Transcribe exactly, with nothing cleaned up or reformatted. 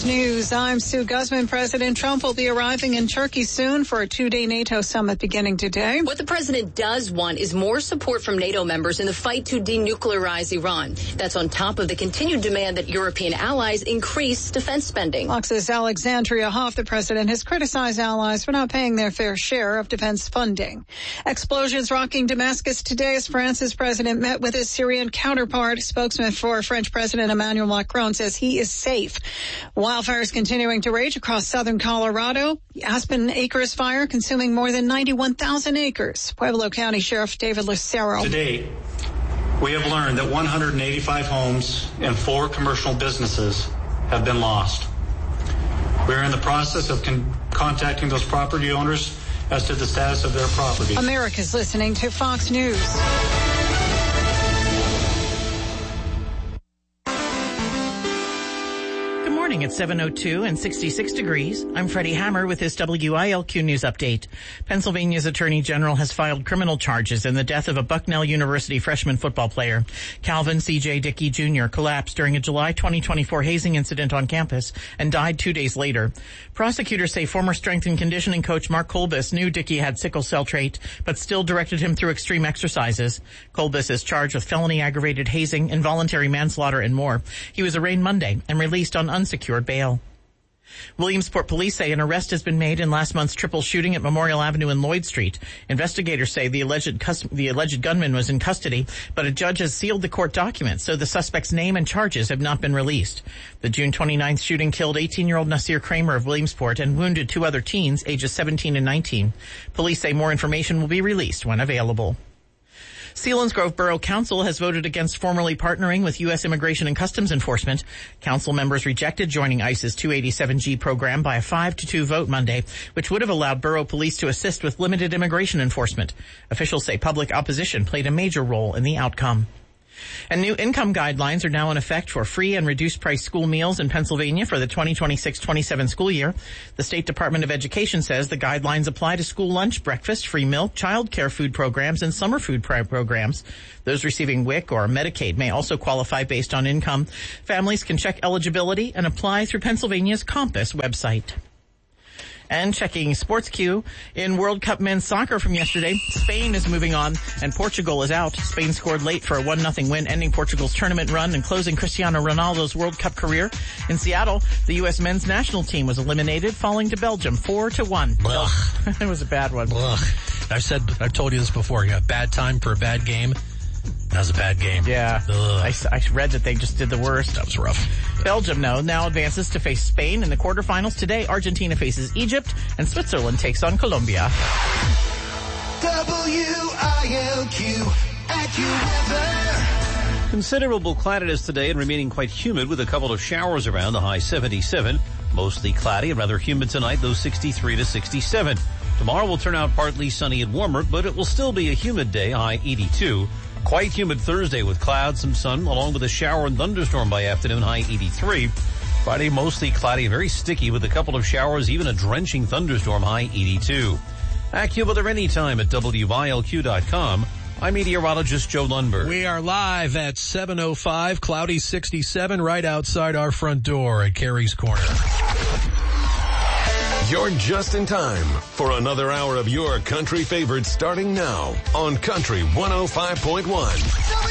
Fox News, I'm Sue Guzman. President Trump will be arriving in Turkey soon for a two-day NATO summit beginning today. What the president does want is more support from NATO members in the fight to denuclearize Iran. That's on top of the continued demand that European allies increase defense spending. Fox's Alexandria Hoff, the president, has criticized allies for not paying their fair share of defense funding. Explosions rocking Damascus today as France's president met with his Syrian counterpart. Spokesman for French President Emmanuel Macron says he is safe. Wildfires continuing to rage across southern Colorado. The Aspen Acres fire consuming more than ninety-one thousand acres. Pueblo County Sheriff David Lucero. To date, we have learned that one hundred eighty-five homes and four commercial businesses have been lost. We are in the process of con- contacting those property owners as to the status of their property. America's listening to Fox News. At seven oh two and sixty-six degrees. I'm Freddie Hammer with this W I L Q News Update. Pennsylvania's Attorney General has filed criminal charges in the death of a Bucknell University freshman football player. Calvin C J Dickey Junior collapsed during a July twenty twenty-four hazing incident on campus and died two days later. Prosecutors say former strength and conditioning coach Mark Kolbus knew Dickey had sickle cell trait, but still directed him through extreme exercises. Kolbus is charged with felony aggravated hazing, involuntary manslaughter, and more. He was arraigned Monday and released on unsecured bail. Williamsport police say an arrest has been made in last month's triple shooting at Memorial Avenue and Lloyd Street. Investigators say the alleged cus- the alleged gunman was in custody, but a judge has sealed the court documents, so the suspect's name and charges have not been released. The June twenty-ninth shooting killed eighteen-year-old Nasir Kramer of Williamsport and wounded two other teens, ages seventeen and nineteen. Police say more information will be released when available. Selinsgrove Borough Council has voted against formally partnering with U S Immigration and Customs Enforcement. Council members rejected joining ICE's two eighty-seven G program by a five to two vote Monday, which would have allowed borough police to assist with limited immigration enforcement. Officials say public opposition played a major role in the outcome. And new income guidelines are now in effect for free and reduced price school meals in Pennsylvania for the twenty twenty-six twenty-seven school year. The State Department of Education says the guidelines apply to school lunch, breakfast, free milk, child care food programs, and summer food programs. Those receiving W I C or Medicaid may also qualify based on income. Families can check eligibility and apply through Pennsylvania's Compass website. And checking Sports Q, in World Cup men's soccer from yesterday, Spain is moving on and Portugal is out. Spain scored late for a one nothing win, ending Portugal's tournament run and closing Cristiano Ronaldo's World Cup career. In Seattle, the U S men's national team was eliminated, falling to Belgium four to one. It was a bad one. Ugh. I've said, I've told you this before, you got bad time for a bad game. That was a bad game. Yeah. I, I read that they just did the worst. That was rough. Belgium, no, now advances to face Spain in the quarterfinals today. Argentina faces Egypt, and Switzerland takes on Colombia. W I L Q AccuWeather. Considerable cloudiness today and remaining quite humid with a couple of showers around, the high seventy-seven. Mostly cloudy and rather humid tonight, those sixty-three to sixty-seven. Tomorrow will turn out partly sunny and warmer, but it will still be a humid day, high eighty-two. Quite humid Thursday with clouds, some sun, along with a shower and thunderstorm by afternoon, high eighty-three. Friday, mostly cloudy, very sticky with a couple of showers, even a drenching thunderstorm, high eighty-two. AccuWeather anytime at W I L Q dot com. I'm meteorologist Joe Lundberg. We are live at seven oh five, cloudy sixty-seven, right outside our front door at Carey's Corner. You're just in time for another hour of your country favorites starting now on Country one oh five point one.